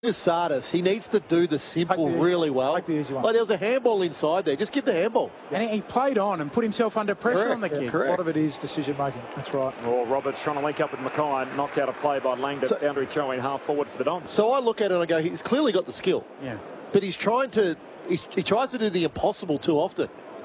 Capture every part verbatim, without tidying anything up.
Sardis, he needs to do the simple the really well. Take the easy one. Like there was a handball inside there. Just give the handball. And he played on and put himself under pressure Correct, on the yeah, kick. correct. A lot of it is decision making. That's right. Oh, Roberts trying to link up with Mackay, knocked out a play by Langdon. So, boundary throw in half forward for the Dons. So I look at it and I go, he's clearly got the skill. Yeah. But he's trying to, he, he tries to do the impossible too often.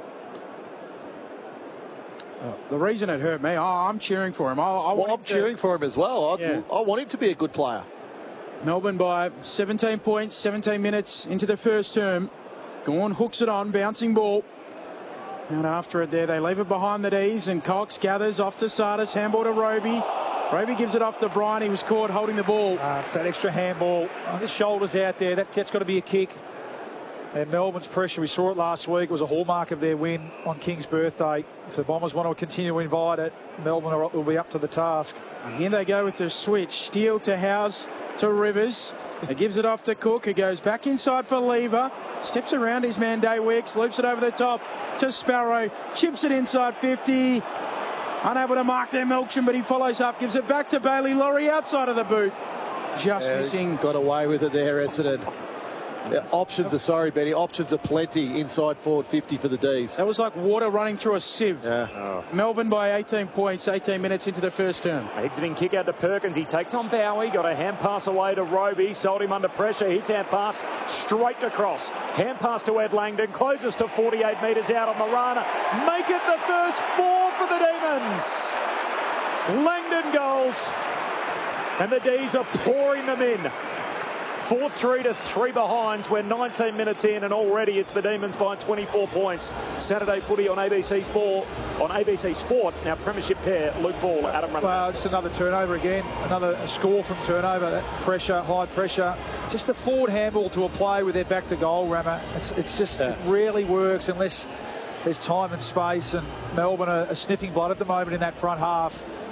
The reason it hurt me, oh, I'm cheering for him. I, I Well, I'm to, cheering for him as well. I, Yeah. I want him to be a good player. Melbourne by seventeen points, seventeen minutes into the first term. Gawn hooks it on, bouncing ball. And after it there, they leave it behind the D's, and Cox gathers off to Sardis, handball to Roby. Roby gives it off to Bryan. He was caught holding the ball. Uh, it's that extra handball. Oh, his shoulders out there. That, that's got to be a kick. And Melbourne's pressure, we saw it last week, it was a hallmark of their win on King's birthday. If the Bombers want to continue to invite it, Melbourne are, will be up to the task. And here they go with the switch. Steele to House to Rivers. He gives it off to Cook, who goes back inside for Lever. Steps around his man, Day Wicks, loops it over the top to Sparrow. Chips it inside fifty. Unable to mark their Milksham, but he follows up, gives it back to Bailey Laurie outside of the boot. Just Yeah, missing. Got away with it there, Essendon. Yeah, options are, sorry, Benny, options are plenty inside forward fifty for the D's. That was like water running through a sieve. Yeah. Oh. Melbourne by eighteen points, eighteen minutes into the first term. Exiting kick out to Perkins. He takes on Bowie. Got a hand pass away to Roby. Sold him under pressure. His hand pass straight across. Hand pass to Ed Langdon. Closes to forty-eight metres out on Marana. Make it the first four for the Demons. Langdon goals. And the D's are pouring them in. four three to three behind. We're nineteen minutes in, and already it's the Demons by twenty-four points. Saturday footy on A B C Sport. On A B C Sport, now premiership pair, Luke Ball, Adam Runnels. Well, just another turnover again. Another score from turnover. That pressure, high pressure. Just a forward handball to a play with their back to goal, Rammer. It's, it's just, Yeah. it rarely works unless there's time and space, and Melbourne are, are sniffing blood at the moment in that front half.